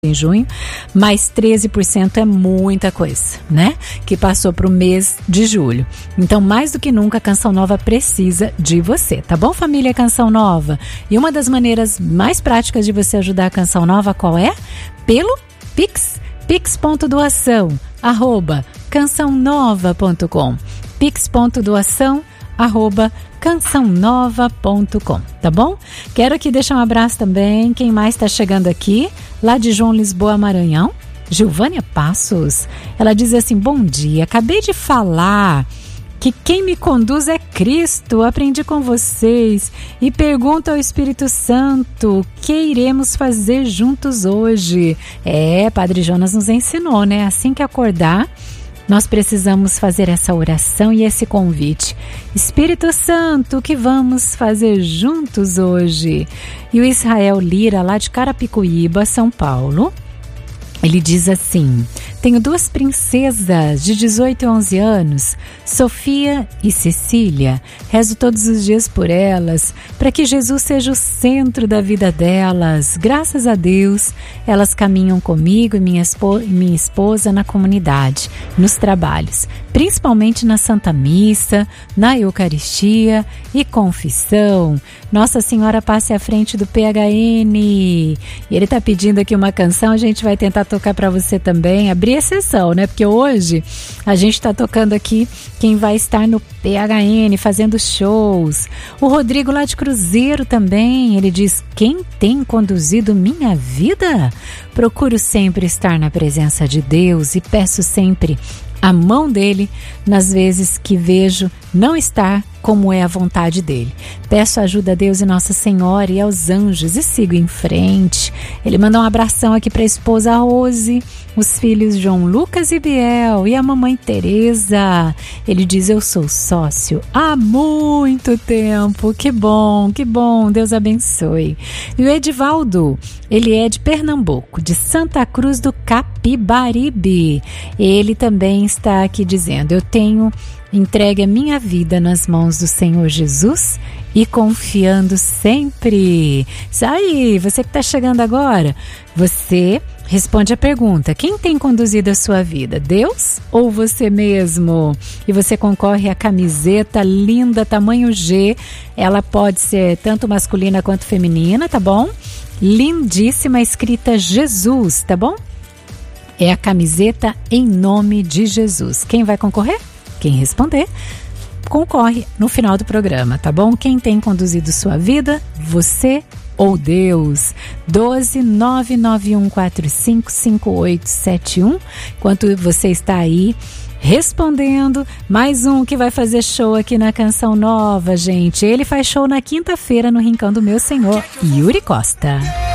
em junho, mas 13% é muita coisa, né? Que passou para o mês de julho. Então, mais do que nunca, a Canção Nova precisa de você, tá bom, família Canção Nova? E uma das maneiras mais práticas de você ajudar a Canção Nova, qual é? Pelo Pix, pix.doação@cançãonova.com, pix.doação@cançãonova.com, tá bom? Quero aqui deixar um abraço também, quem mais está chegando aqui, lá de João Lisboa, Maranhão, Gilvânia Passos. Ela diz assim: bom dia, acabei de falar que quem me conduz é Cristo, aprendi com vocês e pergunto ao Espírito Santo o que iremos fazer juntos hoje. Padre Jonas nos ensinou, né? Assim que acordar, nós precisamos fazer essa oração e esse convite. Espírito Santo, o que vamos fazer juntos hoje? E o Israel Lira, lá de Carapicuíba, São Paulo, ele diz assim: tenho duas princesas de 18 e 11 anos, Sofia e Cecília. Rezo todos os dias por elas, para que Jesus seja o centro da vida delas. Graças a Deus, elas caminham comigo e minha esposa na comunidade, nos trabalhos, principalmente na Santa Missa, na Eucaristia e confissão. Nossa Senhora passe à frente do PHN. E ele está pedindo aqui uma canção, a gente vai tentar tocar para você também, abrir exceção, né? Porque hoje a gente está tocando aqui quem vai estar no PHN fazendo shows. O Rodrigo lá de Cruzeiro também, ele diz: quem tem conduzido minha vida? Procuro sempre estar na presença de Deus e peço sempre a mão dele nas vezes que vejo não estar como é a vontade dele. Peço ajuda a Deus e Nossa Senhora e aos anjos e sigo em frente. Ele manda um abração aqui para a esposa Rose, os filhos João Lucas e Biel e a mamãe Tereza. Ele diz: eu sou sócio há muito tempo. Que bom, Deus abençoe. E o Edivaldo, ele é de Pernambuco, de Santa Cruz do Capibaribe. Ele também está aqui dizendo: eu tenho entregue a minha vida nas mãos do Senhor Jesus e confiando sempre. Isso aí, você que está chegando agora, você responde a pergunta: quem tem conduzido a sua vida, Deus ou você mesmo? E você concorre à camiseta linda, tamanho G, ela pode ser tanto masculina quanto feminina, tá bom? Lindíssima, escrita Jesus, tá bom? É a camiseta em nome de Jesus. Quem vai concorrer? Quem responder, concorre no final do programa, tá bom? Quem tem conduzido sua vida, você ou Deus? 12991455871. Enquanto você está aí respondendo, mais um que vai fazer show aqui na Canção Nova, gente. Ele faz show na quinta-feira no Rincão do Meu Senhor, Yuri Costa.